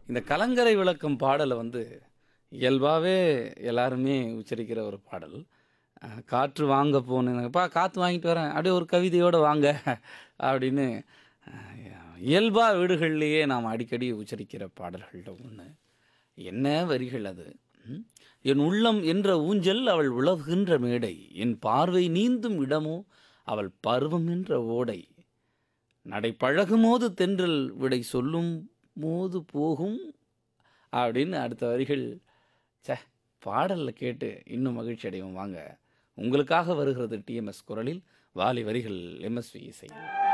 இந்த கலங்கரை விளக்கம் பாடலை வந்து இயல்பாகவே எல்லாருமே உச்சரிக்கிற ஒரு பாடல். காற்று வாங்க போனேன்ப்பா காற்று வாங்கிட்டு வரேன் அப்படியே ஒரு கவிதையோடு வாங்க அப்படின்னு இயல்பாக வீடுகள்லேயே நாம் அடிக்கடி உச்சரிக்கிற பாடல்களில் ஒன்று. என்ன வரிகள் அது! ம். என் உள்ளம் என்ற ஊஞ்சல் அவள் உலவுகின்ற மேடை, என் பார்வை நீந்தும் இடமோ அவள் பருவம் என்ற ஓடை, நடை பழகுமோது தென்றல் விடை சொல்லும் மோது போகும் அப்படின்னு அடுத்த வரிகள். ச்சே! பாடலில் கேட்டு இன்னும் மகிழ்ச்சி அடைவோம் வாங்க. உங்களுக்காக வருகிறது டிஎம்எஸ் குரலில் வாலி வரிகள் எம்எஸ்வி இசை.